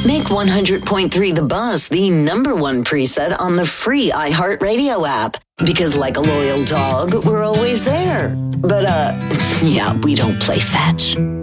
Make 100.3 The Buzz the number one preset on the free iHeartRadio app. Because like a loyal dog, we're always there. But, yeah, we don't play fetch.